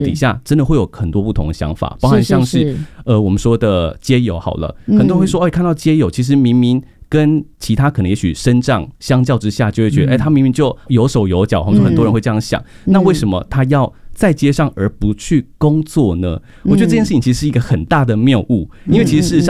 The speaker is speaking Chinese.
底下真的会有很多不同的想法，包含像是我们说的街友好了，很多人会说看到街友其实明明跟其他可能也许身障相较之下就会觉得他明明就有手有脚，很多人会这样想，那为什么他要在街上而不去工作呢？我觉得这件事情其实是一个很大的谬误，因为其实事实上